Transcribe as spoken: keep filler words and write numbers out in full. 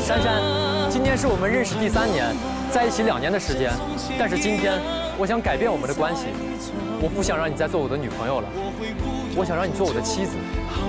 珊珊，今天是我们认识第三年，在一起两年的时间，但是今天我想改变我们的关系，我不想让你再做我的女朋友了，我想让你做我的妻子。